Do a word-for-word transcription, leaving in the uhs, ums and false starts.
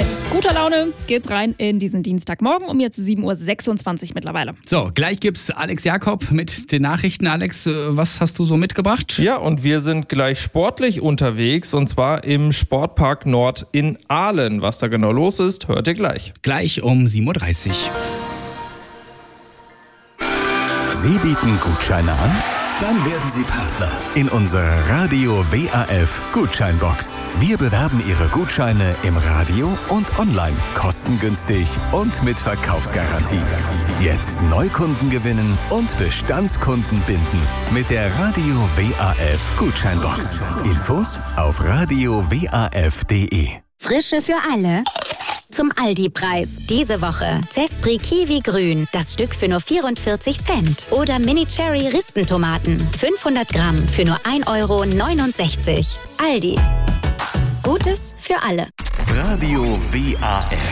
Guter Laune geht's rein in diesen Dienstagmorgen um jetzt sieben Uhr sechsundzwanzig mittlerweile. So, gleich gibt's Alex Jakob mit den Nachrichten. Alex, was hast du so mitgebracht? Ja, und wir sind gleich sportlich unterwegs und zwar im Sportpark Nord in Aalen. Was da genau los ist, hört ihr gleich. Gleich um sieben Uhr dreißig. Sie bieten Gutscheine an? Dann werden Sie Partner in unserer Radio W A F Gutscheinbox. Wir bewerben Ihre Gutscheine im Radio und online, kostengünstig und mit Verkaufsgarantie. Jetzt Neukunden gewinnen und Bestandskunden binden mit der Radio W A F Gutscheinbox. Infos auf radio w a f punkt d e. Frische für alle? Zum Aldi-Preis. Diese Woche Zespri Kiwi Grün, das Stück für nur vierundvierzig Cent. Oder Mini Cherry Rispentomaten, fünfhundert Gramm für nur ein Euro neunundsechzig. Aldi. Gutes für alle. Radio W A F